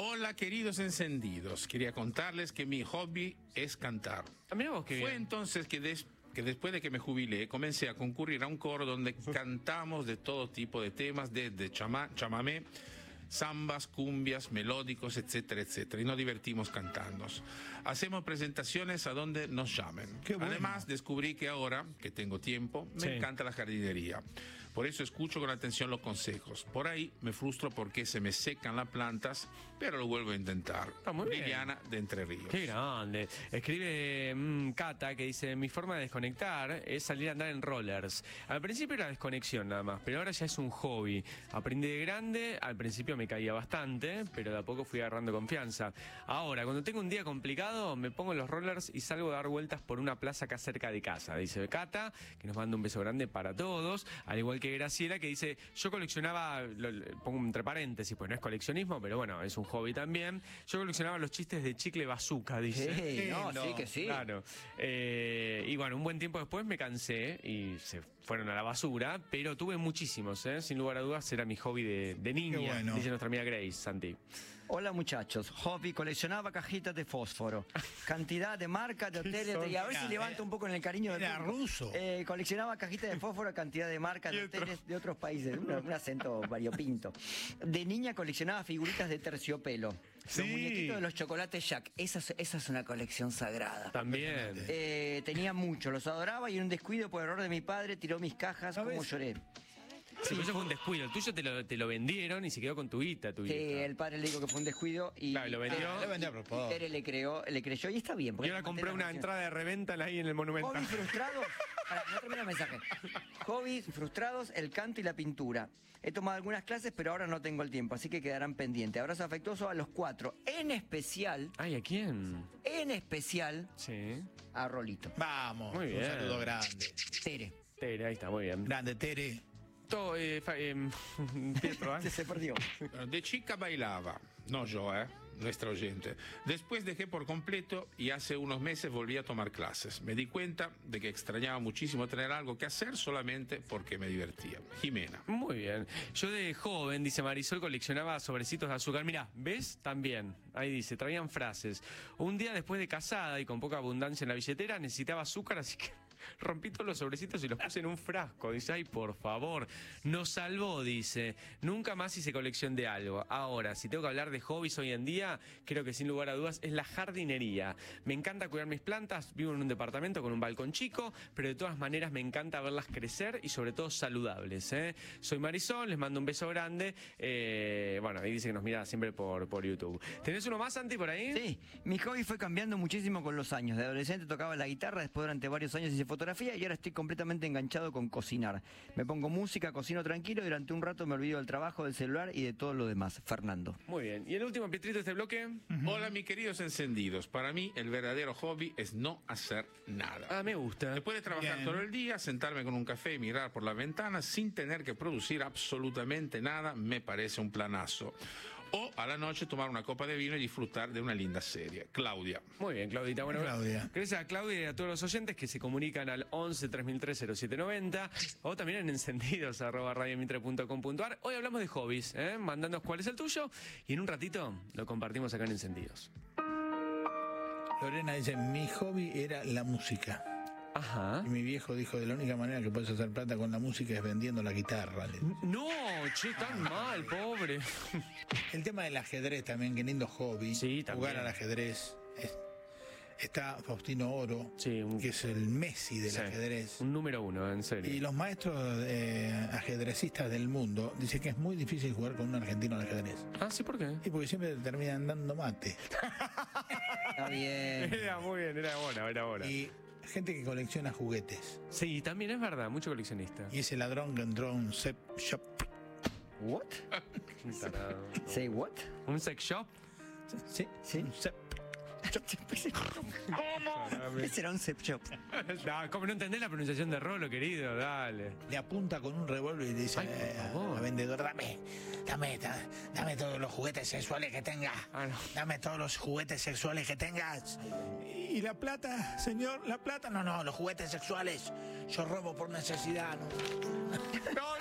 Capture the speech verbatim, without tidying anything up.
Hola, queridos encendidos. Quería contarles que mi hobby es cantar. Mirá vos, qué Fue bien. entonces que, des- que después de que me jubilé, comencé a concurrir a un coro donde cantamos de todo tipo de temas, desde chama- chamamé, zambas, cumbias, melódicos, etcétera, etcétera. Y nos divertimos cantando. Hacemos presentaciones a donde nos llamen. Qué bueno. Además, descubrí que ahora, que tengo tiempo, me Sí. encanta la jardinería. Por eso escucho con atención los consejos. Por ahí me frustro porque se me secan las plantas, pero lo vuelvo a intentar. Ah, muy bien. Liliana de Entre Ríos. Qué grande. Escribe mm, Cata, que dice: mi forma de desconectar es salir a andar en rollers. Al principio era desconexión nada más, pero ahora ya es un hobby. Aprendí de grande, al principio me caía bastante, pero de a poco fui agarrando confianza. Ahora, cuando tengo un día complicado, me pongo los rollers y salgo a dar vueltas por una plaza acá cerca de casa. Dice Cata, que nos manda un beso grande para todos. Al igual que Graciela, que dice: yo coleccionaba, lo, lo pongo entre paréntesis, pues no es coleccionismo, pero bueno, es un hobby también. Yo coleccionaba los chistes de chicle bazooka, dice. Sí, no, lindo. sí que sí. Claro. Eh, y bueno, un buen tiempo después me cansé y se fueron a la basura, pero tuve muchísimos, ¿eh? Sin lugar a dudas, era mi hobby de, de niña, Qué bueno. dice nuestra amiga Grace, Santi. Hola muchachos, hobby, coleccionaba cajitas de fósforo, cantidad de marcas, de hoteles, de- y a ver si Era- levanta un poco en el cariño del era público. ruso. Eh, coleccionaba cajitas de fósforo, cantidad de marcas, de hoteles de otros países, un, un acento variopinto. De niña coleccionaba figuritas de terciopelo, Sí. los muñequitos de los chocolates Jack, esa, es- esa es una colección sagrada. También. Eh, tenía mucho, los adoraba y en un descuido por error de mi padre tiró mis cajas, ¿Sabes? como lloré. Sí, pero eso fue un descuido. El tuyo te lo, te lo vendieron y se quedó con tu guita, tu Sí, hija. el padre le dijo que fue un descuido y Claro, lo vendió. Ah, Le vendió a propósito. y Tere le creó, le creyó y está bien. porque Yo la hay que compré mantener una la relación. entrada de reventa ahí en el Monumental. Hobbies frustrados. Pará, no termina el mensaje. Hobbies frustrados, el canto y la pintura. He tomado algunas clases, pero ahora no tengo el tiempo, así que quedarán pendientes. Abrazo afectuoso a los cuatro. En especial, Ay, ¿a quién? en especial, Sí. a Rolito. Vamos, Muy un bien. saludo grande. Tere. Tere, ahí está, muy bien. Grande, Tere. Todo, eh, fa- eh, Pietro, ¿eh? Se perdió. Bueno, de chica bailaba, no yo, ¿eh? Nuestra oyente. Después dejé por completo y hace unos meses volví a tomar clases. Me di cuenta de que extrañaba muchísimo tener algo que hacer solamente porque me divertía. Jimena. Muy bien. Yo de joven, dice Marisol, coleccionaba sobrecitos de azúcar. Mirá, ¿ves? También. Ahí dice, traían frases. Un día después de casada y con poca abundancia en la billetera, necesitaba azúcar, así que rompí todos los sobrecitos y los puse en un frasco. Dice, ay, por favor. Nos salvó, dice. Nunca más hice colección de algo. Ahora, si tengo que hablar de hobbies hoy en día, creo que sin lugar a dudas es la jardinería. Me encanta cuidar mis plantas. Vivo en un departamento con un balcón chico, pero de todas maneras me encanta verlas crecer y sobre todo saludables, ¿eh? Soy Marisol, les mando un beso grande. Eh, bueno, ahí dice que nos mira siempre por, por YouTube. ¿Tenés uno más, Santi, por ahí? Sí, mi hobby fue cambiando muchísimo con los años. De adolescente tocaba la guitarra, después durante varios años hice fotografía y ahora estoy completamente enganchado con cocinar. Me pongo música, cocino tranquilo y durante un rato me olvido del trabajo, del celular y de todo lo demás. Fernando. Muy bien. Y el último, Pietrito, de este bloque. Hola, mis queridos encendidos. Para mí, el verdadero hobby es no hacer nada. Ah, me gusta. Después de trabajar Bien. todo el día, sentarme con un café y mirar por la ventana sin tener que producir absolutamente nada, me parece un planazo. O a la noche tomar una copa de vino y disfrutar de una linda serie. Claudia. Muy bien, Claudita. Bueno, Claudia. gracias a Claudia y a todos los oyentes que se comunican al once tres mil tres cero siete noventa o también en encendidos arroba radiomitre punto com punto ar. Hoy hablamos de hobbies, ¿eh? Mandándonos cuál es el tuyo y en un ratito lo compartimos acá en Encendidos. Lorena dice, mi hobby era la música. Ajá. Y mi viejo dijo, de la única manera que puedes hacer plata con la música es vendiendo la guitarra. Le dijo. No, che, tan mal, pobre. El tema del ajedrez también, qué lindo hobby. Sí, también. Jugar al ajedrez. Es- está Faustino Oro, Sí, un- que es el Messi del Sí, ajedrez. un número uno, en serio. Y los maestros eh, ajedrecistas del mundo dicen que es muy difícil jugar con un argentino al ajedrez. Ah, ¿sí? ¿Por qué? Y porque siempre te terminan dando mate. Está bien. Era muy bien, era buena, era buena. Y gente que colecciona juguetes. Sí, también es verdad, mucho coleccionista. Y ese ladrón que entró a un sex shop. What? Un tarado. Say what? ¿Un sex shop? Sí, Sí. un sex Ese era un sex shop. No, ¿cómo no entendés la pronunciación de Rolo, querido? Dale. Le apunta con un revólver y le dice Ay, por eh, favor. al vendedor, dame, dame, da- dame todos los juguetes sexuales que tengas. Ah, no. Dame todos los juguetes sexuales que tengas. ¿Y la plata, señor? ¿La plata? No, no, los juguetes sexuales. Yo robo por necesidad, ¿no? No,